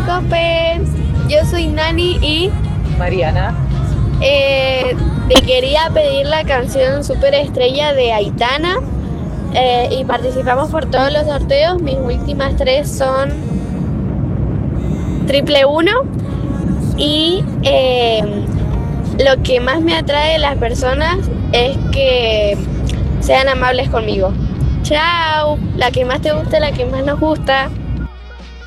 Cope, yo soy Nani y Mariana. te quería pedir la canción Superestrella de Aitana y participamos por todos los sorteos. Mis últimas tres son triple uno y lo que más me atrae de las personas es que sean amables conmigo. Chao, la que más te guste, la que más nos gusta.